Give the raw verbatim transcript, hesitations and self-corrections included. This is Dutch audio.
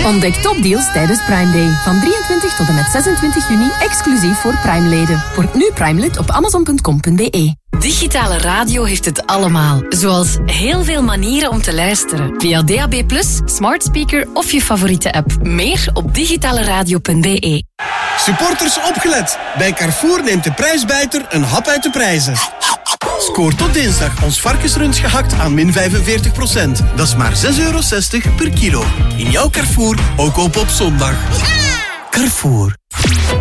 Ontdek topdeals tijdens Prime Day. Van drieëntwintig tot en met zesentwintig juni, exclusief voor Prime-leden. Word nu Prime-lid op amazon punt com punt be. Digitale radio heeft het allemaal. Zoals heel veel manieren om te luisteren. Via D A B plus, smart speaker of je favoriete app. Meer op digitaleradio punt be. Supporters opgelet. Bij Carrefour neemt de prijsbijter een hap uit de prijzen. Scoor tot dinsdag ons varkensrunds gehakt aan min vijfenveertig procent. Dat is maar zes euro zestig per kilo. In jouw Carrefour, ook op op zondag. Carrefour.